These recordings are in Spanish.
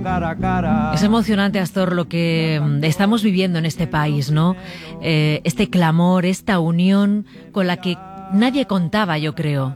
cara a cara. Es emocionante, Astor, lo que estamos viviendo en este país, ¿no? Este clamor, esta unión con la que nadie contaba, yo creo.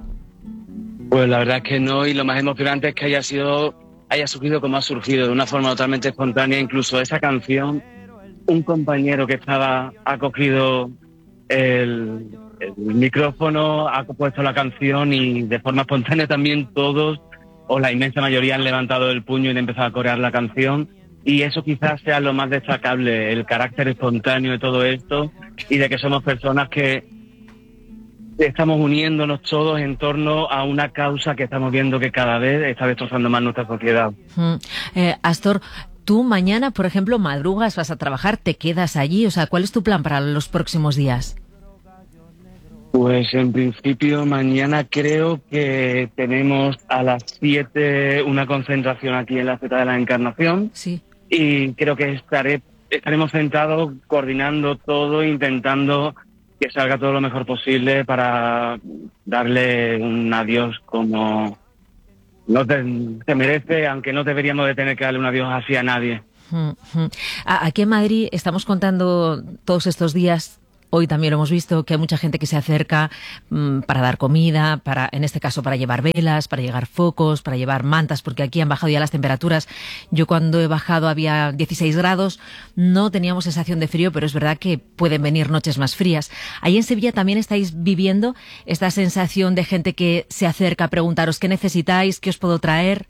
Pues la verdad es que no, y lo más emocionante es que haya surgido como ha surgido, de una forma totalmente espontánea. Incluso esa canción, un compañero que ha cogido el micrófono, ha puesto la canción y de forma espontánea también todos, o la inmensa mayoría, han levantado el puño y han empezado a corear la canción. Y eso quizás sea lo más destacable, el carácter espontáneo de todo esto y de que somos personas que estamos uniéndonos todos en torno a una causa que estamos viendo que cada vez está destrozando más nuestra sociedad. Astor, tú mañana, por ejemplo, madrugas, vas a trabajar, te quedas allí, o sea, ¿cuál es tu plan para los próximos días? Pues en principio mañana creo que tenemos a las 7 una concentración aquí en la Zeta de la Encarnación. Sí. Y creo que estaremos sentados coordinando todo, intentando que salga todo lo mejor posible para darle un adiós como no se merece, aunque no deberíamos de tener que darle un adiós así a nadie. Aquí en Madrid estamos contando todos estos días. Hoy también lo hemos visto, que hay mucha gente que se acerca para dar comida, en este caso para llevar velas, para llevar focos, para llevar mantas, porque aquí han bajado ya las temperaturas. Yo cuando he bajado había 16 grados, no teníamos sensación de frío, pero es verdad que pueden venir noches más frías. Ahí en Sevilla también estáis viviendo esta sensación de gente que se acerca a preguntaros qué necesitáis, qué os puedo traer.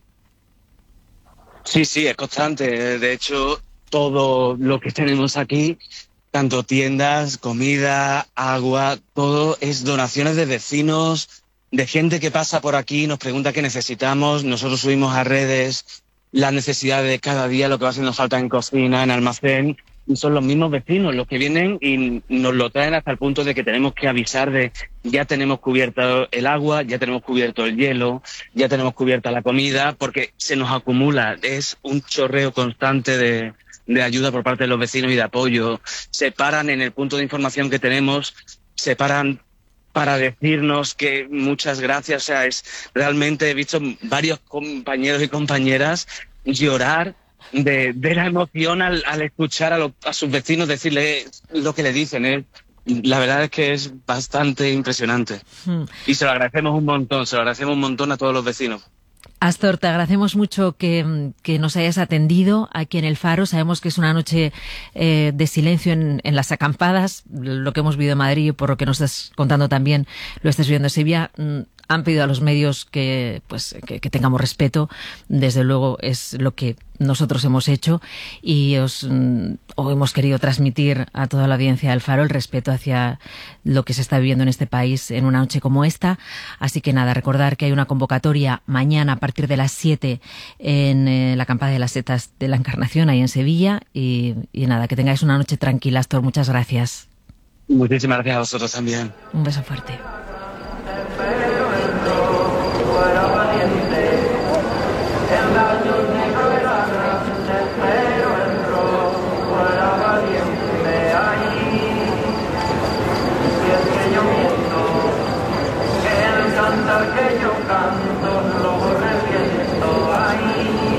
Sí, es constante. De hecho, todo lo que tenemos aquí, tanto tiendas, comida, agua, todo es donaciones de vecinos, de gente que pasa por aquí, nos pregunta qué necesitamos. Nosotros subimos a redes las necesidades de cada día, lo que va haciendo falta en cocina, en almacén, y son los mismos vecinos los que vienen y nos lo traen hasta el punto de que tenemos que avisar de ya tenemos cubierto el agua, ya tenemos cubierto el hielo, ya tenemos cubierta la comida, porque se nos acumula, es un chorreo constante de ayuda por parte de los vecinos y de apoyo. Se paran en el punto de información que tenemos, se paran para decirnos que muchas gracias. O sea, realmente he visto varios compañeros y compañeras llorar de la emoción al escuchar a sus vecinos decirle lo que le dicen. La verdad es que es bastante impresionante. Y se lo agradecemos un montón a todos los vecinos. Astor, te agradecemos mucho que nos hayas atendido aquí en El Faro. Sabemos que es una noche de silencio en las acampadas. Lo que hemos vivido en Madrid y por lo que nos estás contando también lo estás viviendo en Sevilla. Han pedido a los medios que tengamos respeto. Desde luego es lo que nosotros hemos hecho y hemos querido transmitir a toda la audiencia del Faro el respeto hacia lo que se está viviendo en este país en una noche como esta. Así que nada, recordar que hay una convocatoria mañana a partir de las 7 en la acampada de las Setas de la Encarnación, ahí en Sevilla. Y nada, que tengáis una noche tranquila, Astor. Muchas gracias. Muchísimas gracias a vosotros también. Un beso fuerte.